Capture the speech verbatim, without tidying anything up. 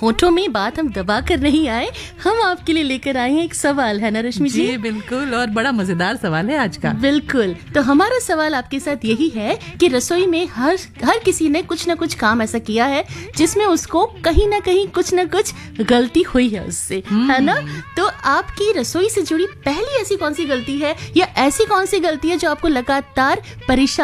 होठों में बात हम दबा कर नहीं आए, हम आपके लिए लेकर आए हैं एक सवाल, है ना रश्मि जी? जी बिल्कुल, और बड़ा मजेदार सवाल है आज का। बिल्कुल। तो हमारा सवाल आपके साथ यही है कि रसोई में हर हर किसी ने कुछ ना कुछ काम ऐसा किया है जिसमें उसको कहीं ना कहीं कुछ ना कुछ गलती हुई है उससे, है ना? तो आपकी रसोई से जुड़ी पहली ऐसी कौन सी गलती है, या ऐसी कौन सी गलती है जो आपको लगातार परेशान